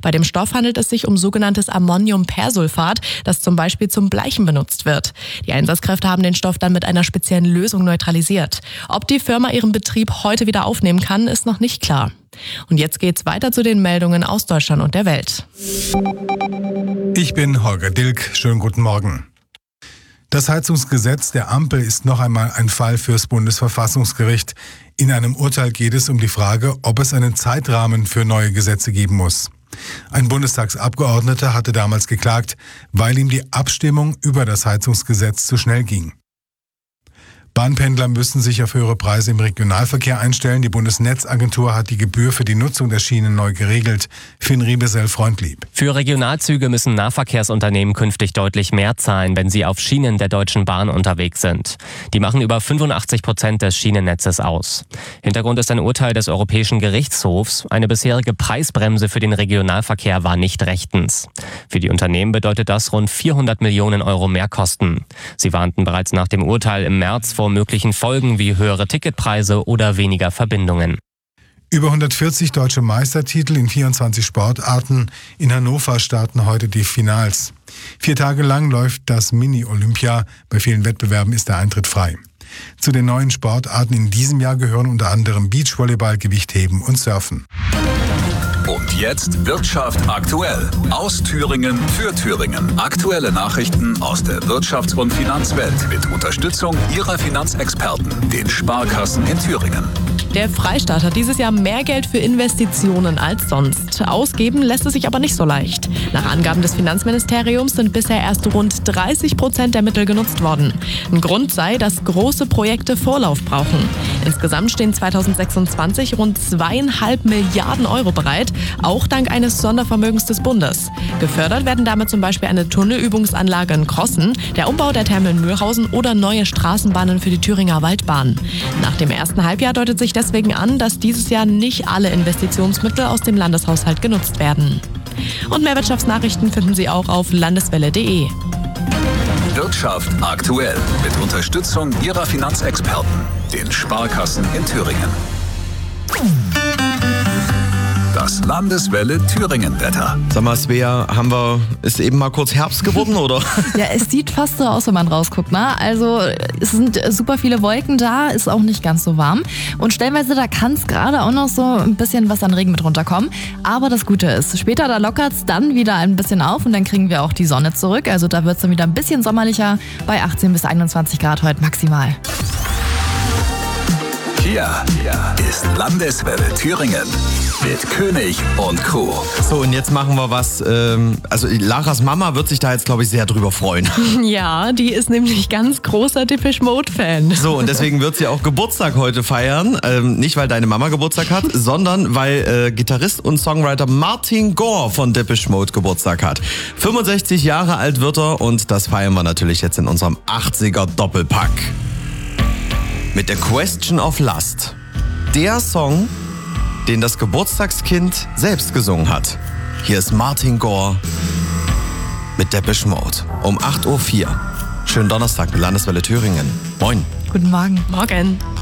Bei dem Stoff handelt es sich um sogenanntes Ammoniumpersulfat, das zum Beispiel zum Bleichen benutzt wird. Die Einsatzkräfte haben den Stoff dann mit einer speziellen Lösung neutralisiert. Ob die Firma ihren Betrieb heute wieder aufnehmen kann, ist noch nicht klar. Und jetzt geht's weiter zu den Meldungen aus Deutschland und der Welt. Ich bin Holger Dilk. Schönen guten Morgen. Das Heizungsgesetz der Ampel ist noch einmal ein Fall fürs Bundesverfassungsgericht. In einem Urteil geht es um die Frage, ob es einen Zeitrahmen für neue Gesetze geben muss. Ein Bundestagsabgeordneter hatte damals geklagt, weil ihm die Abstimmung über das Heizungsgesetz zu schnell ging. Bahnpendler müssen sich auf höhere Preise im Regionalverkehr einstellen. Die Bundesnetzagentur hat die Gebühr für die Nutzung der Schienen neu geregelt. Finn Riebesell-Freundlieb. Für Regionalzüge müssen Nahverkehrsunternehmen künftig deutlich mehr zahlen, wenn sie auf Schienen der Deutschen Bahn unterwegs sind. Die machen über 85% des Schienennetzes aus. Hintergrund ist ein Urteil des Europäischen Gerichtshofs. Eine bisherige Preisbremse für den Regionalverkehr war nicht rechtens. Für die Unternehmen bedeutet das rund 400 Millionen Euro Mehrkosten. Sie warnten bereits nach dem Urteil im März vor möglichen Folgen wie höhere Ticketpreise oder weniger Verbindungen. Über 140 deutsche Meistertitel in 24 Sportarten. In Hannover starten heute die Finals. 4 Tage lang läuft das Mini-Olympia. Bei vielen Wettbewerben ist der Eintritt frei. Zu den neuen Sportarten in diesem Jahr gehören unter anderem Beachvolleyball, Gewichtheben und Surfen. Und jetzt Wirtschaft aktuell. Aus Thüringen für Thüringen. Aktuelle Nachrichten aus der Wirtschafts- und Finanzwelt mit Unterstützung Ihrer Finanzexperten, den Sparkassen in Thüringen. Der Freistaat hat dieses Jahr mehr Geld für Investitionen als sonst. Ausgeben lässt es sich aber nicht so leicht. Nach Angaben des Finanzministeriums sind bisher erst rund 30% der Mittel genutzt worden. Ein Grund sei, dass große Projekte Vorlauf brauchen. Insgesamt stehen 2026 rund 2,5 Milliarden Euro bereit, auch dank eines Sondervermögens des Bundes. Gefördert werden damit zum Beispiel eine Tunnelübungsanlage in Crossen, der Umbau der Therme in Mühlhausen oder neue Straßenbahnen für die Thüringer Waldbahn. Nach dem ersten Halbjahr deutet sich deswegen an, dass dieses Jahr nicht alle Investitionsmittel aus dem Landeshaushalt genutzt werden. Und mehr Wirtschaftsnachrichten finden Sie auch auf landeswelle.de. Wirtschaft aktuell mit Unterstützung Ihrer Finanzexperten, den Sparkassen in Thüringen. Das Landeswelle Thüringen-Wetter. Sag mal, Svea, ist eben mal kurz Herbst geworden, oder? Ja, es sieht fast so aus, wenn man rausguckt, ne? Also es sind super viele Wolken da, ist auch nicht ganz so warm. Und stellenweise, da kann es gerade auch noch so ein bisschen was an Regen mit runterkommen. Aber das Gute ist, später da lockert es dann wieder ein bisschen auf und dann kriegen wir auch die Sonne zurück. Also da wird es dann wieder ein bisschen sommerlicher, bei 18 bis 21 Grad heute maximal. Hier ist Landeswelle Thüringen mit König und Co. So, und jetzt machen wir was. Also Laras Mama wird sich da jetzt, glaube ich, sehr drüber freuen. Ja, die ist nämlich ganz großer Depeche Mode-Fan. So, und deswegen wird sie auch Geburtstag heute feiern. Nicht, weil deine Mama Geburtstag hat, sondern weil Gitarrist und Songwriter Martin Gore von Depeche Mode Geburtstag hat. 65 Jahre alt wird er und das feiern wir natürlich jetzt in unserem 80er Doppelpack. Mit der Question of Lust. Der Song, den das Geburtstagskind selbst gesungen hat. Hier ist Martin Gore mit Depeche Mode um 8:04 Uhr. Schönen Donnerstag mit Landeswelle Thüringen. Moin. Guten Morgen. Morgen.